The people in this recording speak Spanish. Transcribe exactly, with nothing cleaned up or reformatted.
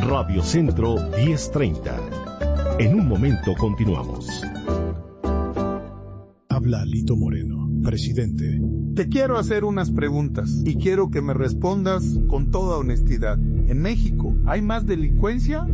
Radio Centro diez treinta. En un momento continuamos. Habla Lito Moreno, presidente. Te quiero hacer unas preguntas y quiero que me respondas con toda honestidad. ¿En México hay más delincuencia